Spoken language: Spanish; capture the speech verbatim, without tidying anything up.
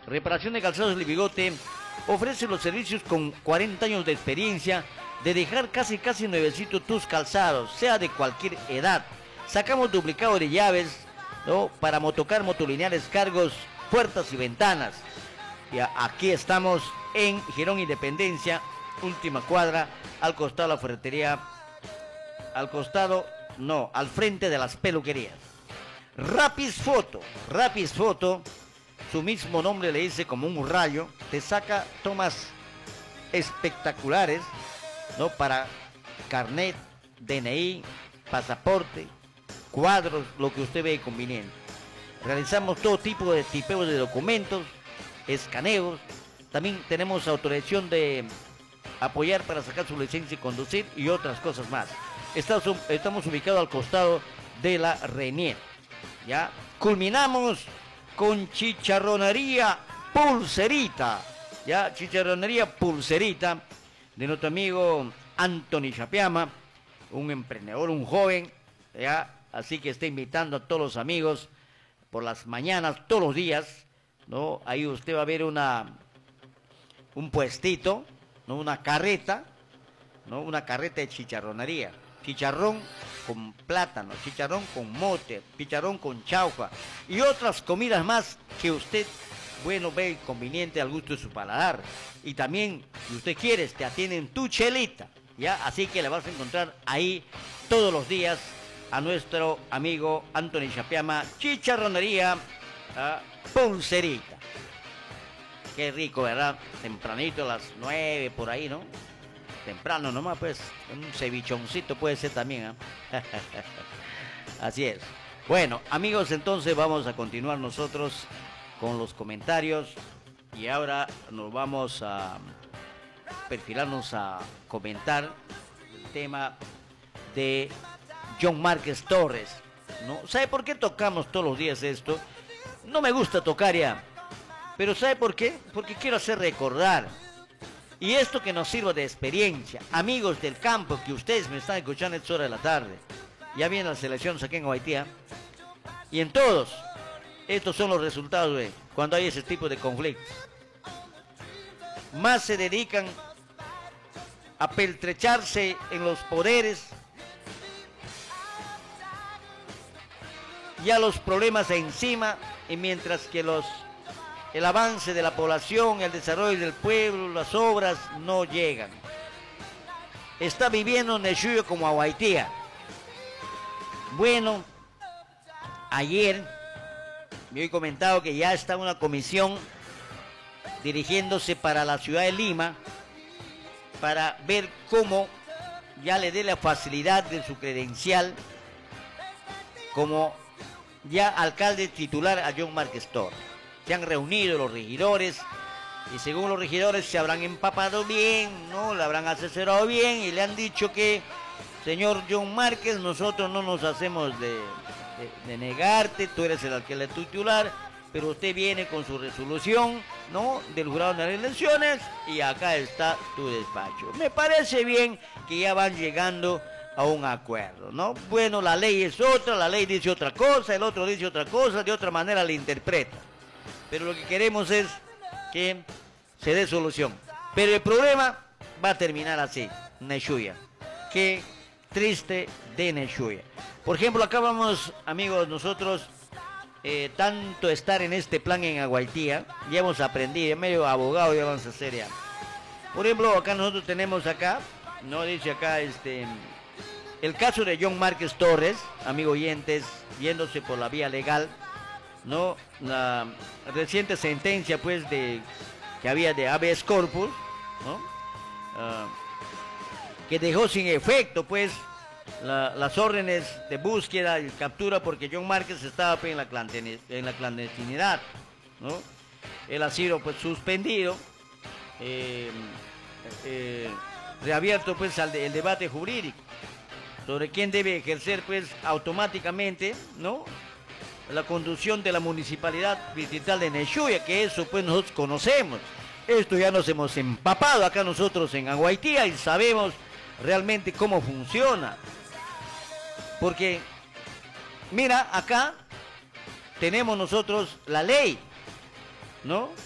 Reparación de Calzados El Bigote ofrece los servicios con cuarenta años de experiencia de dejar casi casi nuevecitos tus calzados, sea de cualquier edad. Sacamos duplicado de llaves, ¿no?, para motocar, motolineales, cargos, puertas y ventanas. Y aquí estamos en Girón Independencia, última cuadra, al costado de la ferretería, al costado, no, al frente de las peluquerías. Rapis Foto, Rapis Foto, su mismo nombre le dice como un rayo, te saca tomas espectaculares, ¿no?, para carnet, D N I, pasaporte, cuadros, lo que usted ve conveniente. Realizamos todo tipo de tipeos de documentos, escaneos, también tenemos autorización de apoyar para sacar su licencia y conducir y otras cosas más. Estamos, estamos ubicados al costado de la Renier. Ya culminamos con Chicharronería Pulserita, ya Chicharronería Pulserita de nuestro amigo Anthony Chapiama, un emprendedor, un joven, ya, así que está invitando a todos los amigos por las mañanas, todos los días, ¿no? Ahí usted va a ver una un puestito, ¿no?, una carreta, ¿no?, una carreta de chicharronería, chicharrón con plátano, chicharrón con mote, chicharrón con chaufa y otras comidas más que usted, bueno, ve conveniente al gusto de su paladar. Y también, si usted quiere, te atienden tu chelita, ¿ya? Así que le vas a encontrar ahí todos los días a nuestro amigo Anthony Chapiama, Chicharronería uh, Pulserita. Qué rico, ¿verdad? Tempranito a las nueve, por ahí, ¿no? Temprano nomás, pues, un cevichoncito puede ser también, ¿eh? Así es. Bueno, amigos, entonces vamos a continuar nosotros con los comentarios y ahora nos vamos a perfilarnos a comentar el tema de John Márquez Torres, ¿no? ¿Sabe por qué tocamos todos los días esto? No me gusta tocar ya, pero ¿sabe por qué? Porque quiero hacer recordar. Y esto que nos sirva de experiencia. Amigos del campo, que ustedes me están escuchando a esta hora de la tarde. Ya vienen las elecciones aquí en Haití. Y en todos, estos son los resultados, de cuando hay ese tipo de conflictos. Más se dedican a pertrecharse en los poderes y a los problemas encima, y mientras que los el avance de la población, el desarrollo del pueblo, las obras no llegan. Está viviendo Neshuyo como Aguaitía. Bueno, ayer me he comentado que ya está una comisión dirigiéndose para la ciudad de Lima para ver cómo ya le dé la facilidad de su credencial como ya alcalde titular a John Márquez Torres. Se han reunido los regidores y según los regidores se habrán empapado bien, ¿no? Le habrán asesorado bien y le han dicho que, señor John Márquez, nosotros no nos hacemos de, de, de negarte, tú eres el alcalde titular, pero usted viene con su resolución, ¿no?, del jurado de las elecciones y acá está tu despacho. Me parece bien que ya van llegando a un acuerdo, ¿no? Bueno, la ley es otra, la ley dice otra cosa, el otro dice otra cosa, de otra manera la interpreta. Pero lo que queremos es que se dé solución. Pero el problema va a terminar así, Neshuya. Qué triste de Neshuya. Por ejemplo, acá vamos, amigos, nosotros, eh, tanto estar en este plan en Aguaitía, ya hemos aprendido, medio abogado ya vamos a hacer ya. Por ejemplo, acá nosotros tenemos acá, no dice acá, este, el caso de John Márquez Torres, amigos oyentes, yéndose por la vía legal, ¿no? La reciente sentencia, pues, de que había de habeas corpus, ¿no? Uh, que dejó sin efecto, pues, la, las órdenes de búsqueda y captura porque John Márquez estaba, pues, en la clandestinidad, en la clandestinidad, ¿no? Él ha sido, pues, suspendido, eh, eh, reabierto, pues, al de, el debate jurídico sobre quién debe ejercer, pues, automáticamente, ¿no?, la conducción de la municipalidad distrital de Neshuya, que eso pues nosotros conocemos. Esto ya nos hemos empapado acá nosotros en Aguaitía y sabemos realmente cómo funciona. Porque, mira, acá tenemos nosotros la ley, ¿no?